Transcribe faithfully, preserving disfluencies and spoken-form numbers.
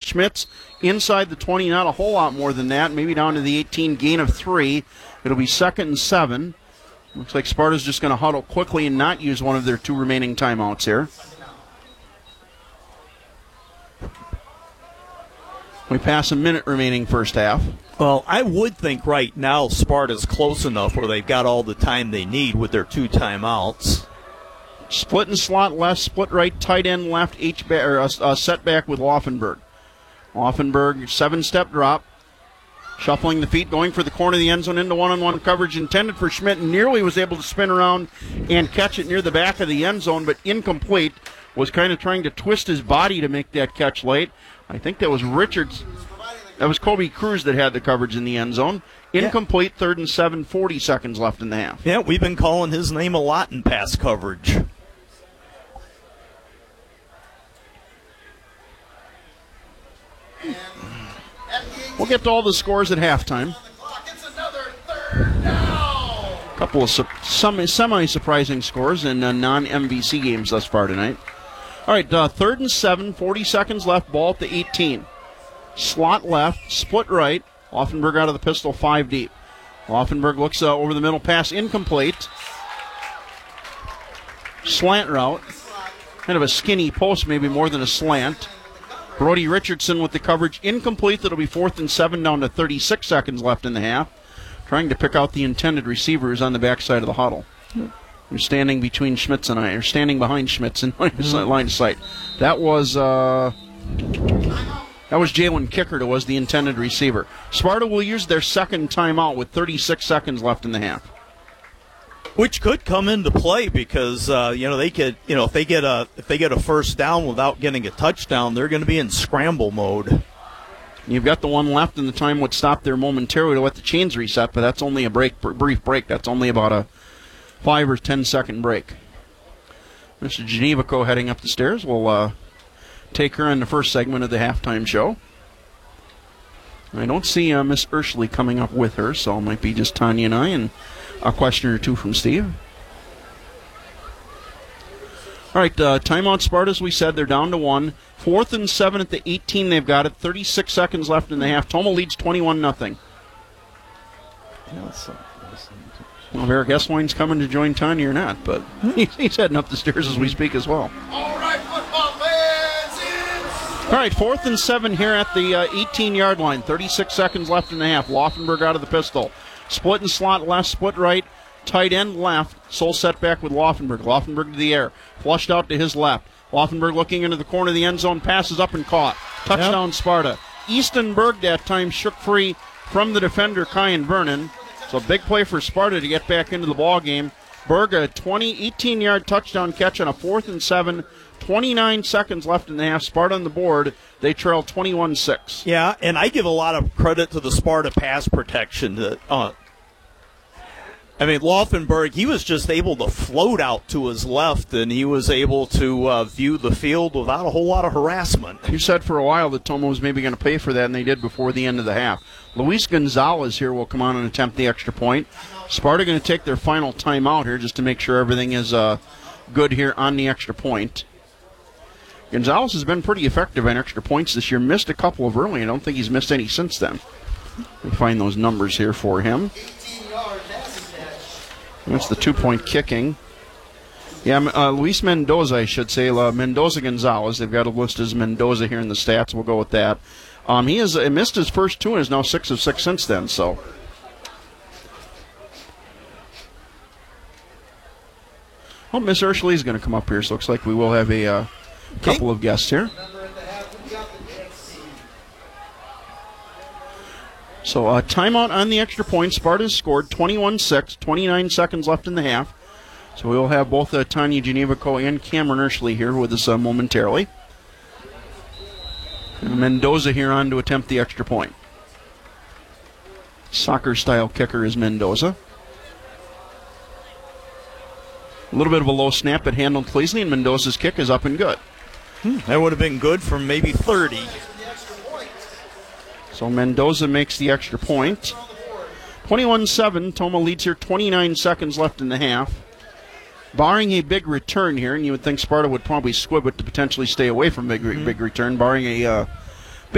Schmitz inside the twenty, not a whole lot more than that, maybe down to the eighteen, gain of three. It'll be second and seven. Looks like Sparta's just going to huddle quickly and not use one of their two remaining timeouts here. We pass a minute remaining first half. Well, I would think right now Sparta's close enough where they've got all the time they need with their two timeouts. Split and slot left, split right, tight end left, H ba- or, uh, uh, setback with Laufenberg. Laufenberg, seven-step drop. Shuffling the feet, going for the corner of the end zone into one-on-one coverage intended for Schmidt, and nearly was able to spin around and catch it near the back of the end zone, but incomplete. Was kind of trying to twist his body to make that catch late. I think that was Richards. That was Kobe Cruz that had the coverage in the end zone. Incomplete, yeah. Third and seven, forty seconds left in the half. Yeah, we've been calling his name a lot in pass coverage. We'll get to all the scores at halftime. A couple of su- some semi-surprising scores in uh, non-M V C games thus far tonight. All right, uh, third and seven, forty seconds left, ball at the eighteen. Slot left, split right. Laufenberg out of the pistol, five deep. Laufenberg looks uh, over the middle, pass incomplete. Slant route. Kind of a skinny post, maybe more than a slant. Brody Richardson with the coverage incomplete. That'll be fourth and seven, down to thirty-six seconds left in the half. Trying to pick out the intended receivers on the backside of the huddle. They're standing between Schmitz and I, or standing behind Schmitz in line of sight. That was uh, that was Jalen Kicker that was the intended receiver. Sparta will use their second timeout with thirty-six seconds left in the half. Which could come into play because uh, you know they could you know if they get a if they get a first down without getting a touchdown, they're going to be in scramble mode. You've got the one left, and the time would stop there momentarily to let the chains reset, but that's only a break, brief break. That's only about a five or ten second break. Mister Genevico heading up the stairs. We'll uh, take her in the first segment of the halftime show. I don't see uh, Miss Urshley coming up with her, so it might be just Tanya and I and a question or two from Steve. All right, uh, timeout Sparta, as we said, they're down to one. Fourth and seven at the eighteen, they've got it. thirty-six seconds left in the half. Toma leads twenty-one nothing. Well, if Eric Essline's coming to join Tanya or not, but he's, he's heading up the stairs as we speak as well. All right, football fans. All right, fourth and seven here at the uh, eighteen-yard line. thirty-six seconds left in the half. Laufenberg out of the pistol. Split and slot left, split right, tight end left. Sole setback with Laufenberg. Laufenberg to the air. Flushed out to his left. Laufenberg looking into the corner of the end zone. Passes up and caught. Touchdown yep. Sparta. Eastonberg that time shook free from the defender, Kyan Vernon. So a big play for Sparta to get back into the ball game. Berg a twenty, eighteen-yard touchdown catch on a fourth and seven. twenty-nine seconds left in the half. Sparta on the board. They trail twenty-one six. Yeah, and I give a lot of credit to the Sparta pass protection. That, uh, I mean, Laufenberg, he was just able to float out to his left, and he was able to uh, view the field without a whole lot of harassment. You said for a while that Toma was maybe going to pay for that, and they did before the end of the half. Luis Gonzalez here will come on and attempt the extra point. Sparta going to take their final timeout here just to make sure everything is uh, good here on the extra point. Gonzalez has been pretty effective on extra points this year. Missed a couple of early. I don't think he's missed any since then. Let me find those numbers here for him. That's the two-point kicking. Yeah, uh, Luis Mendoza, I should say. Uh, Mendoza Gonzalez. They've got a list as Mendoza here in the stats. We'll go with that. Um, he has uh, missed his first two and is now six of six since then. So, well, Miss Urshley is going to come up here. So it looks like we will have a uh, couple okay. of guests here. So a uh, timeout on the extra point. Sparta's scored twenty-one six, twenty-nine seconds left in the half. So we'll have both uh, Tanya Genevico and Cameron Urshley here with us uh, momentarily. And Mendoza here on to attempt the extra point. Soccer-style kicker is Mendoza. A little bit of a low snap, but handled cleanly, and Mendoza's kick is up and good. Hmm, that would have been good from maybe thirty. So Mendoza makes the extra point. twenty-one seven, Toma leads here, twenty-nine seconds left in the half. Barring a big return here, and you would think Sparta would probably squib it to potentially stay away from big, mm-hmm. big return, barring a uh,